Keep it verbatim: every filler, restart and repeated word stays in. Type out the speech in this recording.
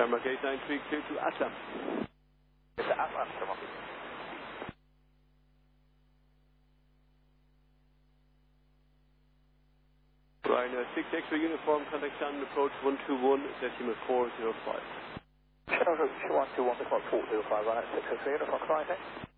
Shamrock eight nine three clear to Atlam. It's Atlam, Shamrock. Ryanair six X-ray uniform, contact Shannon approach one two one, decimal four zero five. Shannon approach one two one, decimal four zero five, Ryanair six X-ray uniform, flying.